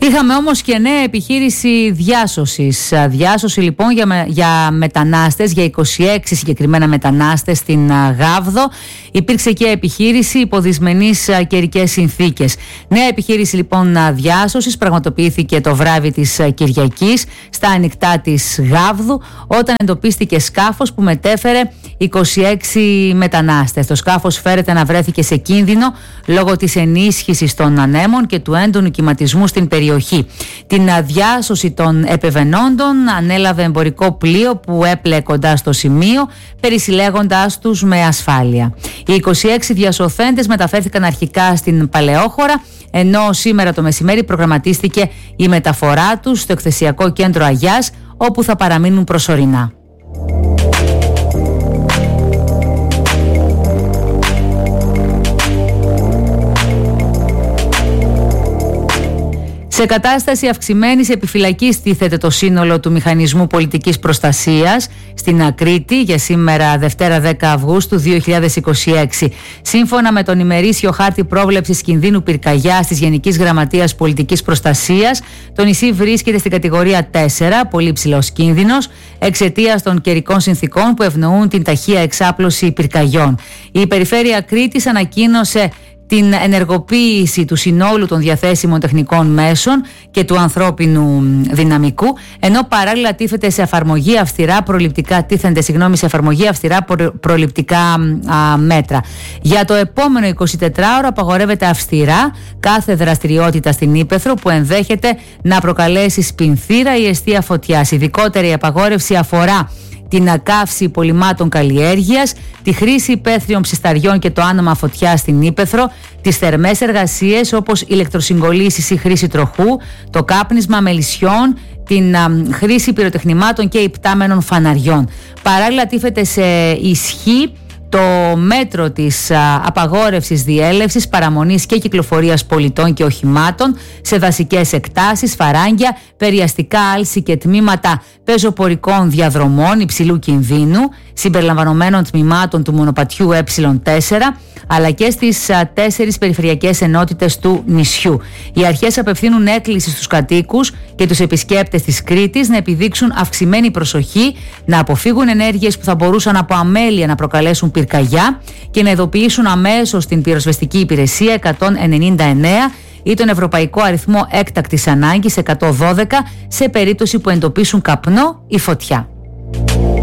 Είχαμε όμως και νέα επιχείρηση διάσωσης. Διάσωση λοιπόν για μετανάστες, για 26 συγκεκριμένα μετανάστες στην Γάβδο. Υπήρξε και επιχείρηση υπό δυσμενείς καιρικές συνθήκες. Νέα επιχείρηση λοιπόν διάσωσης πραγματοποιήθηκε το βράδυ της Κυριακής στα ανοιχτά της Γάβδου, όταν εντοπίστηκε σκάφος που μετέφερε 26 μετανάστες. Το σκάφος φέρεται να βρέθηκε σε κίνδυνο λόγω της ενίσχυσης των ανέμων και του έντονου κυματισμού στην περιοχή. Την διάσωση των επεβενόντων ανέλαβε εμπορικό πλοίο που έπλεε κοντά στο σημείο, περισυλλέγοντάς τους με ασφάλεια. Οι 26 διασωθέντες μεταφέρθηκαν αρχικά στην Παλαιόχώρα, ενώ σήμερα το μεσημέρι προγραμματίστηκε η μεταφορά τους στο εκθεσιακό κέντρο Αγιάς, όπου θα παραμείνουν προσωρινά. Σε κατάσταση αυξημένης επιφυλακής τίθεται το σύνολο του Μηχανισμού Πολιτικής Προστασίας στην Κρήτη για σήμερα Δευτέρα 10 Αυγούστου 2026. Σύμφωνα με τον ημερήσιο χάρτη πρόβλεψης κινδύνου πυρκαγιάς της Γενικής Γραμματείας Πολιτικής Προστασίας, το νησί βρίσκεται στην κατηγορία 4, πολύ ψηλός κίνδυνος, εξαιτίας των καιρικών συνθηκών που ευνοούν την ταχεία εξάπλωση πυρκαγιών. Η Περιφέρεια Κρήτης ανακοίνωσε την ενεργοποίηση του συνόλου των διαθέσιμων τεχνικών μέσων και του ανθρώπινου δυναμικού, ενώ παράλληλα τίθενται σε εφαρμογή αυστηρά προληπτικά μέτρα. Για το επόμενο 24ωρο απαγορεύεται αυστηρά κάθε δραστηριότητα στην ύπαιθρο που ενδέχεται να προκαλέσει σπινθήρα ή εστία φωτιάς. Ειδικότερη απαγόρευση αφορά την καύση υπολειμμάτων καλλιέργειας, τη χρήση υπαίθριων ψισταριών και το άνομα φωτιάς στην ύπαιθρο, τις θερμές εργασίες όπως ηλεκτροσυγκολήσεις ή χρήση τροχού, το κάπνισμα μελισσιών, την χρήση πυροτεχνημάτων και υπτάμενων φαναριών. Παράλληλα τίθεται σε ισχύ το μέτρο της απαγόρευσης διέλευσης, παραμονής και κυκλοφορίας πολιτών και οχημάτων σε δασικές εκτάσεις, φαράγγια, περιαστικά άλση και τμήματα πεζοπορικών διαδρομών υψηλού κινδύνου, συμπεριλαμβανομένων τμήματων του μονοπατιού Ε4, αλλά και στις 4 περιφερειακές ενότητες του νησιού. Οι αρχές απευθύνουν έκκληση στους κατοίκους και τους επισκέπτες της Κρήτης να επιδείξουν αυξημένη προσοχή, να αποφύγουν ενέργειες που θα μπορούσαν από αμέλεια να προκαλέσουν πυρκαγιά και να ειδοποιήσουν αμέσως την πυροσβεστική υπηρεσία 199 ή τον ευρωπαϊκό αριθμό έκτακτης ανάγκης 112 σε περίπτωση που εντοπίσουν καπνό ή φωτιά.